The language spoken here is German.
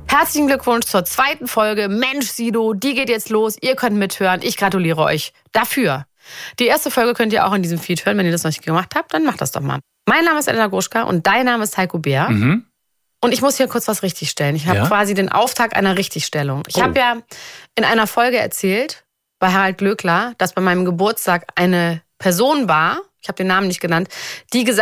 Herzlichen Glückwunsch zur 2. Folge. Mensch, Sido, die geht jetzt los. Ihr könnt mithören. Ich gratuliere euch dafür. Die erste Folge könnt ihr auch in diesem Feed hören. Wenn ihr das noch nicht gemacht habt, dann macht das doch mal. Mein Name ist Elena Gruschka und dein Name ist Heiko Bär. Mhm. Und ich muss hier kurz was richtigstellen. Ich habe quasi den Auftakt einer Richtigstellung. Ich habe ja in einer Folge erzählt, bei Harald Glöckler, dass bei meinem Geburtstag eine Person war, ich habe den Namen nicht genannt, die gesagt